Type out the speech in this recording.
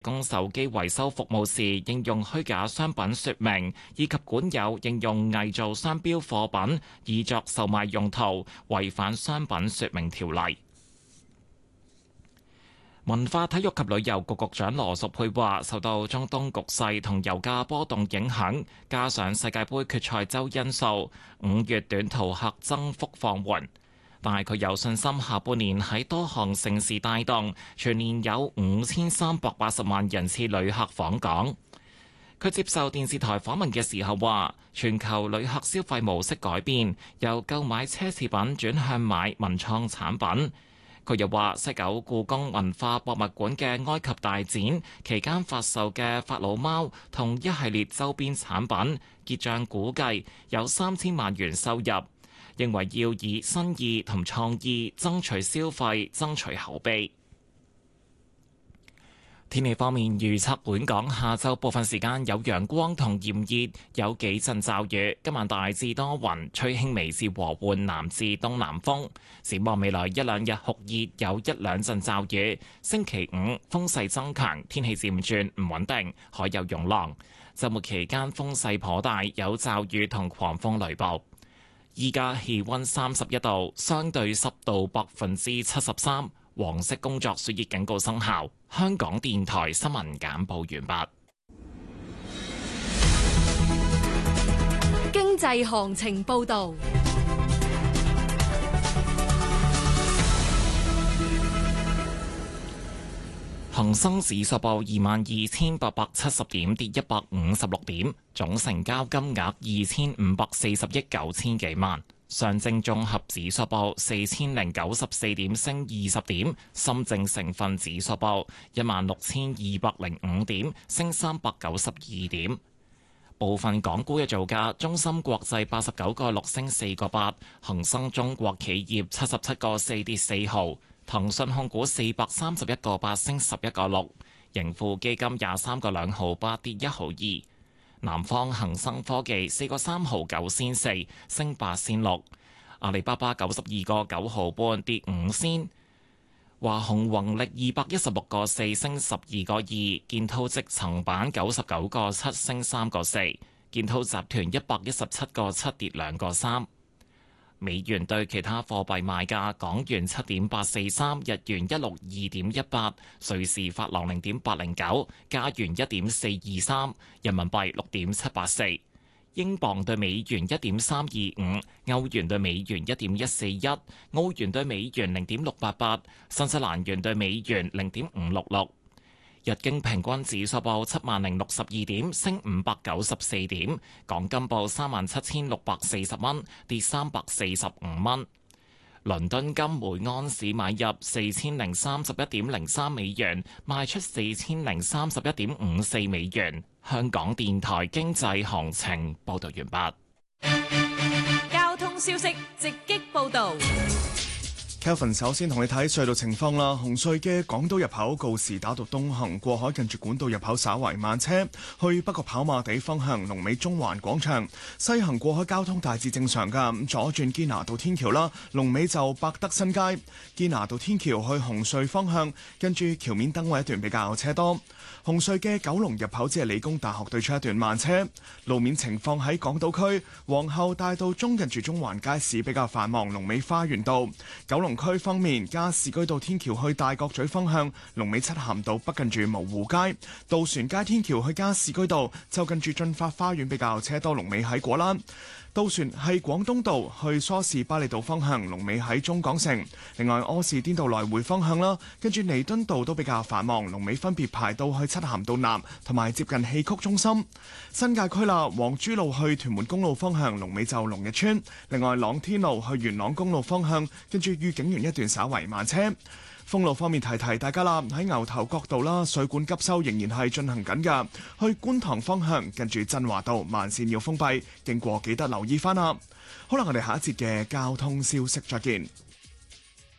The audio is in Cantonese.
供手機維修服務時應用虛假商品說明，以及管有應用偽造商標貨品以作售賣用途，違反商品說明條例。文化體育及旅遊局局長羅淑佩話，受到中東局勢同油價波動影響，加上世界盃決賽周因素，5月短途客增幅放緩。但係佢有信心，下半年喺多項盛事帶動，全年有5380萬人次旅客訪港。佢接受電視台訪問嘅時候話，全球旅客消費模式改變，由購買奢侈品轉向買文創產品。佢又話，西九故宮文化博物館嘅埃及大展期間發售嘅法老貓同一系列周邊產品結帳估計有3000萬元收入。認為要以新意同創意爭取消費、爭取口碑。天氣方面預測，本港下晝部分時間有陽光同炎熱，有幾陣驟雨。今晚大致多雲，吹輕微至和緩南至東南風。展望未來一兩日酷熱，有一兩陣驟雨。星期五風勢增強，天氣漸轉唔穩定，海有湧浪。週末期間風勢頗大，有驟雨同狂風雷暴。依家氣溫31度，相對濕度73%，黃色工作暑熱警告生效。香港電台新聞簡報完畢。 經濟行情報道。 恒生指數報22,870點，跌156點，總成交金額2540億9千幾萬。上證綜合指數報4094點，升20點。深證成分指數報16,205點，升392點。部分港股嘅造價：中芯國際89個6升4個8，恒生中國企業77個4跌4毫。騰訊控股431個8升11個6，盈富基金23個2毫8跌1毫2，南方恒生科技4個3毫9仙4升8仙6，阿里巴巴92個9毫半跌5仙，華虹宏力216個4升12個2，建滔積層板99個7升3個4，建滔集團117個7跌2個3。美元對其他貨幣賣價：港元7.843，日元162.18，瑞士法郎0.809，加元1.423，人民幣6.784，英鎊對美元1.325，歐元對美元1.141，澳元對美元0.688，新西蘭元對美元0.566。日經平均指數報70,062點，升594點。港金報37,640蚊，跌345蚊。倫敦金每盎司買入4031.03美元，賣出4031.54美元。香港電台經濟行情報道完畢。 交通消息直擊報道。 Kelvin 首先同你睇隧道情況啦。紅隧嘅港島入口告士打道東行過海近住管道入口稍為慢車，去北角跑馬地方向龍尾中環廣場。西行過海交通大致正常㗎，左轉堅拿道天橋啦，龍尾就百德新街。堅拿道天橋去紅隧方向跟住橋面燈位一段比較車多。紅隧嘅九龍入口只係理工大學對出一段慢車。路面情況喺港島區皇后大道中近住中環街市比較繁忙，龍尾花園道。九龍區方面，加士居道天橋去大角咀方向，龍尾漆咸道北近住蕪湖街。渡船街天橋去加士居道就近住駿發花園比較車多，龍尾喺果欄。渡船係廣東道去梳士巴利道方向，龍尾喺中港城。另外柯士甸道來回方向啦，跟住彌敦道都比較繁忙，龍尾分別排到去漆咸道南同埋接近戲曲中心。新界區啦，黃珠路去屯門公路方向，龍尾就龍日村。另外朗天路去元朗公路方向，跟住御景園一段稍為慢車。封路方面提提大家啦，喺牛頭角道啦，水管急修仍然係進行緊㗎。去觀塘方向近住振華道慢線要封閉，經過記得留意返啦。好啦，我哋下一節嘅交通消息再見。